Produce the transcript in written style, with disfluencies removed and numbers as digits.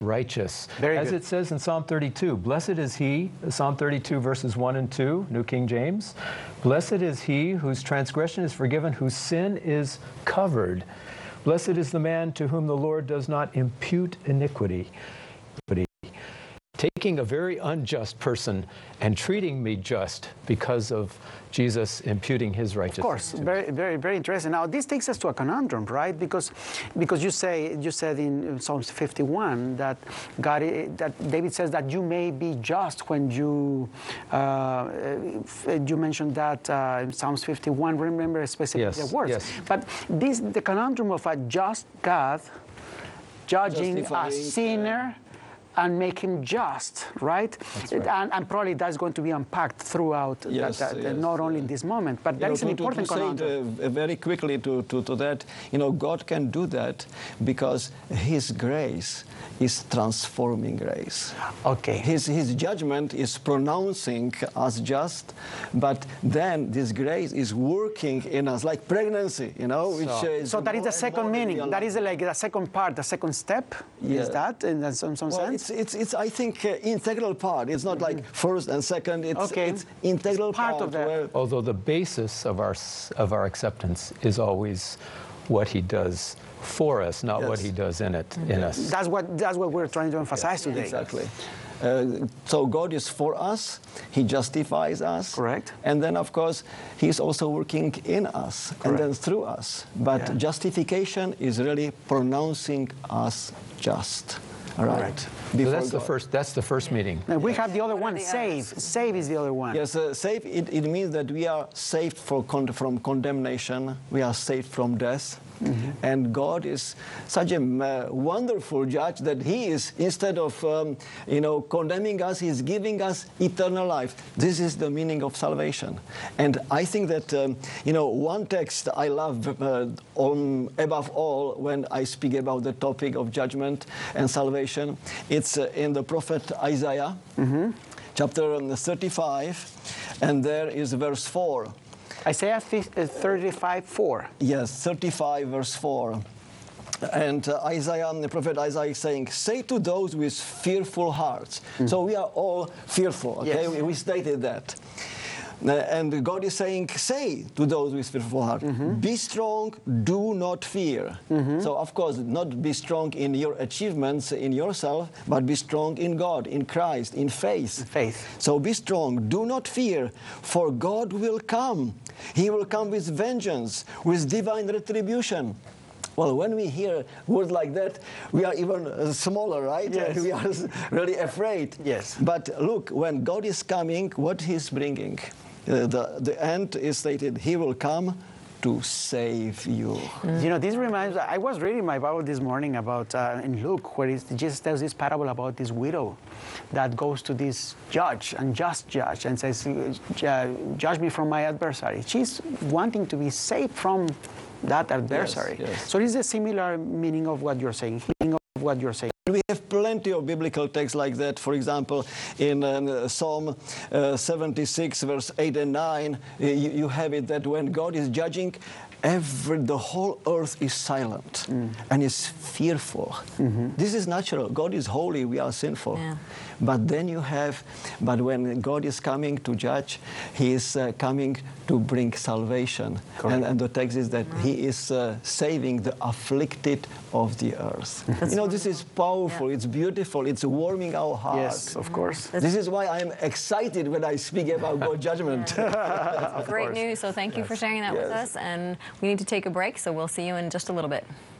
righteous. Very As good. it says in Psalm 32, blessed is he, Psalm 32 verses 1 and 2, New King James, blessed is he whose transgression is forgiven, whose sin is covered. Blessed is the man to whom the Lord does not impute iniquity. Taking a very unjust person and treating me just because of Jesus imputing his righteousness. Of course, very, very, very interesting. Now, this takes us to a conundrum, right? Because you said in Psalms 51 that that David says that you may be just when you mentioned that in Psalms 51. Remember specifically the words. Yes. But the conundrum of a just God judging a sinner. And make him just, right? Right. And probably that's going to be unpacked throughout, not only in this moment, but that is an important conundrum. Very quickly to that, God can do that because His grace is transforming grace. Okay. His judgment is pronouncing us just, but then this grace is working in us like pregnancy, So that is the second meaning. That is like the second part, the second step. Yeah. Is that in some sense? It's I think integral part. It's not like first and second. It's integral part of that. Although the basis of our acceptance is always what He does for us, not what He does in us. That's what we're trying to emphasize today. Exactly. So God is for us. He justifies us. Correct. And then, of course, He's also working in us. Correct. And then through us. But justification is really pronouncing us just. All right. So that's the first meaning. And we have the other one, save. Save is the other one. Yes, save, it means that we are saved from condemnation. We are saved from death. Mm-hmm. And God is such a wonderful judge that He is, instead of condemning us, He's giving us eternal life. This is the meaning of salvation. And I think that one text I love above all when I speak about the topic of judgment and salvation, it's in the prophet Isaiah, chapter 35, and there is verse 4. Isaiah 35:4. Yes, 35 verse 4. And the prophet Isaiah is saying, say to those with fearful hearts. So we are all fearful, okay? Yes. We stated that. And God is saying, say to those with fearful heart, be strong, do not fear. So, of course, not be strong in your achievements in yourself, but be strong in God, in Christ, in faith. So be strong, do not fear, for God will come. He will come with vengeance, with divine retribution. Well, when we hear words like that, we are even smaller, right? Yes. We are really afraid. Yes. But look, when God is coming, what He's bringing? The end is stated, He will come to save you. This reminds me, I was reading my Bible this morning about, in Luke, where Jesus tells this parable about this widow that goes to this judge, unjust judge, and says, judge me from my adversary. She's wanting to be saved from that adversary. Yes. So this is a similar meaning of what you're saying. We have plenty of biblical texts like that. For example, in Psalm 76, verse 8 and 9, you have it that when God is judging, the whole earth is silent and is fearful. This is natural. God is holy, we are sinful. Yeah. But then but when God is coming to judge, He is coming to bring salvation. And the text is that He is saving the afflicted of the earth. This is powerful, it's beautiful, it's warming our hearts. Yes, of course. This is why I am excited when I speak about God's judgment. Great news, so thank you for sharing that with us. And we need to take a break, so we'll see you in just a little bit.